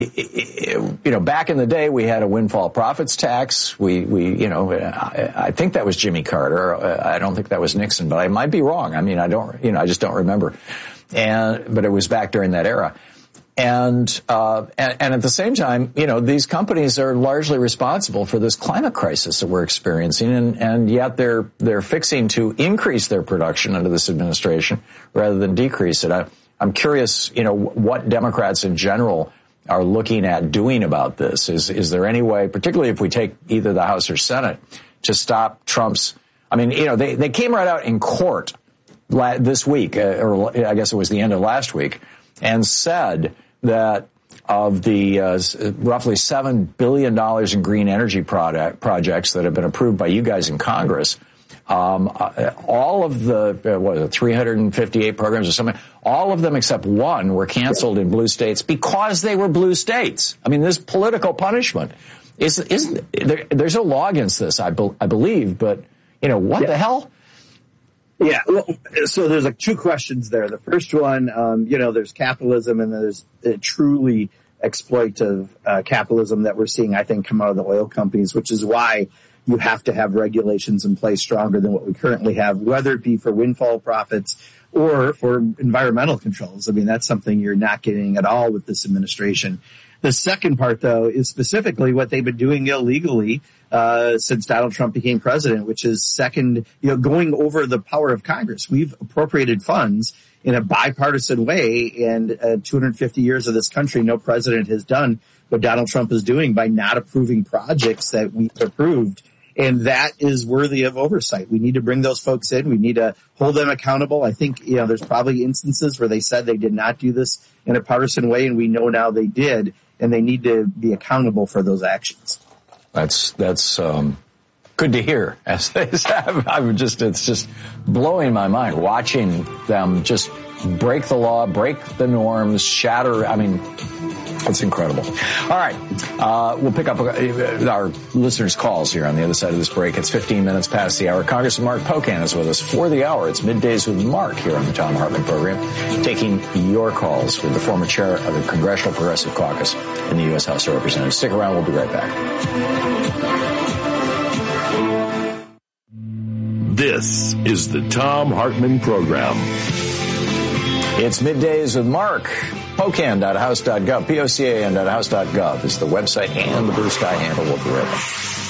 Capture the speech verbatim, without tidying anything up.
you know, back in the day, we had a windfall profits tax. We, we, you know, I, I think that was Jimmy Carter. I don't think that was Nixon, but I might be wrong. I mean, I don't, you know, I just don't remember. And, but it was back during that era. And, uh, and, and at the same time, you know, these companies are largely responsible for this climate crisis that we're experiencing. And, and yet they're, they're fixing to increase their production under this administration rather than decrease it. I, I'm curious, you know, what Democrats in general are looking at doing about this. Is, is there any way, particularly if we take either the House or Senate, to stop Trump's, I mean, you know, they, they came right out in court la- this week, uh, or I guess it was the end of last week, and said that of the uh, roughly seven billion dollars in green energy product, projects that have been approved by you guys in Congress, um, uh, all of the, uh, what is it, three hundred fifty-eight programs or something, all of them except one were canceled in blue states because they were blue states. I mean, this political punishment is, isn't, there, there's a law against this, I, be, I believe, but, you know, what yeah. the hell? Yeah, well, so there's like two questions there. The first one, um, you know, there's capitalism and there's uh, truly exploitative uh, capitalism that we're seeing, I think, come out of the oil companies, which is why you have to have regulations in place stronger than what we currently have, whether it be for windfall profits or for environmental controls. I mean, that's something you're not getting at all with this administration. The second part, though, is specifically what they've been doing illegally uh since Donald Trump became president, which is second, you know, going over the power of Congress. We've appropriated funds in a bipartisan way, and uh, two hundred fifty years of this country, no president has done what Donald Trump is doing by not approving projects that we've approved. And that is worthy of oversight. We need to bring those folks in. We need to hold them accountable. I think, you know, there's probably instances where they said they did not do this in a partisan way, and we know now they did, and they need to be accountable for those actions. That's, that's, um, good to hear. As they say, I'm just, it's just blowing my mind watching them just break the law, break the norms, shatter. I mean, it's incredible. All right. Uh, we'll pick up our listeners' calls here on the other side of this break. It's fifteen minutes past the hour. Congressman Mark Pocan is with us for the hour. It's Middays with Mark here on the Thom Hartmann program, taking your calls with the former chair of the Congressional Progressive Caucus in the U S House of Representatives. Stick around. We'll be right back. This is the Thom Hartmann program. It's Middays with Mark. Pocan dot house dot gov, P O C A N dot house dot gov is the website and the blue sky handle. We'll be right back.